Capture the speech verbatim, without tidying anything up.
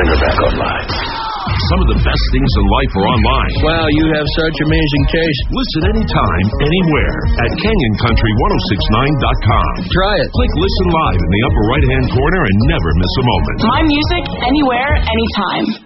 bring her back online. Some of the best things in life are online. Wow, you have such amazing taste. Listen anytime, anywhere at Canyon Country ten sixty-nine dot com. Try it. Click Listen Live in the upper right-hand corner and never miss a moment. My music, anywhere, anytime.